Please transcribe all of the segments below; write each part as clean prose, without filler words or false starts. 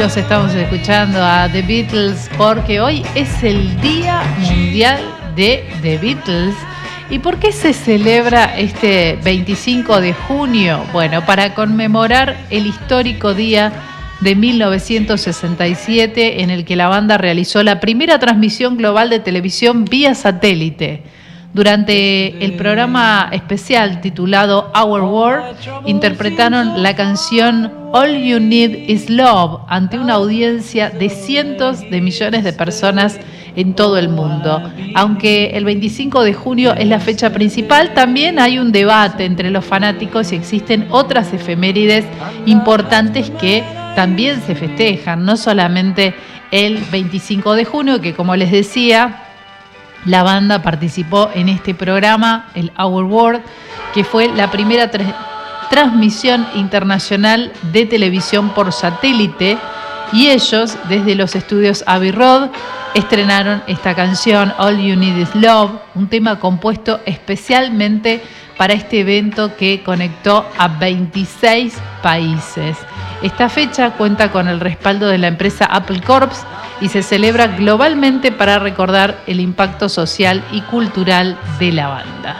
los estamos escuchando a The Beatles porque hoy es el Día Mundial de The Beatles. ¿Y por qué se celebra este 25 de junio? Bueno, para conmemorar el histórico día de 1967 en el que la banda realizó la primera transmisión global de televisión vía satélite. Durante el programa especial titulado Our World, interpretaron la canción All You Need Is Love ante una audiencia de cientos de millones de personas en todo el mundo. Aunque el 25 de junio es la fecha principal, también hay un debate entre los fanáticos y existen otras efemérides importantes que también se festejan, no solamente el 25 de junio, que como les decía, la banda participó en este programa, el Our World, que fue la primera transmisión internacional de televisión por satélite, y ellos, desde los estudios Abbey Road, estrenaron esta canción, All You Need Is Love, un tema compuesto especialmente para este evento que conectó a 26 países. Esta fecha cuenta con el respaldo de la empresa Apple Corps y se celebra globalmente para recordar el impacto social y cultural de la banda.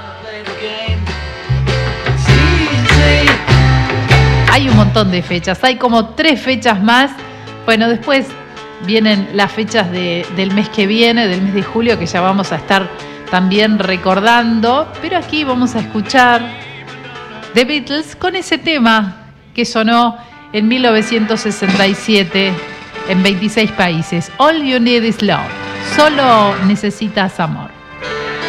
Hay un montón de fechas, hay como 3 fechas más. Bueno, después vienen las fechas del mes que viene, del mes de julio, que ya vamos a estar también recordando, pero aquí vamos a escuchar The Beatles con ese tema que sonó en 1967 en 26 países. All You Need Is Love. Solo necesitas amor.